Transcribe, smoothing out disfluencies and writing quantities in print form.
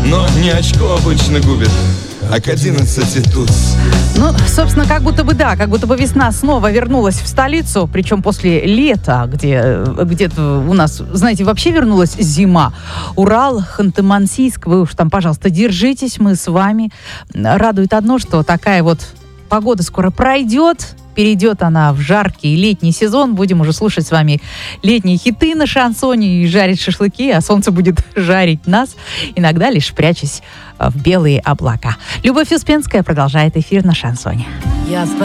но не очко обычно губит, а к 11 туз. Ну, собственно, как будто бы весна снова вернулась в столицу, причем после лета, где-то у нас, знаете, вообще вернулась зима. Урал, Ханты-Мансийск, вы уж там, пожалуйста, держитесь, мы с вами. Радует одно, что такая вот погода скоро пройдет, перейдет она в жаркий летний сезон. Будем уже слушать с вами летние хиты на шансоне и жарить шашлыки, а солнце будет жарить нас, иногда лишь прячась в белые облака. Любовь Успенская продолжает эфир на шансоне.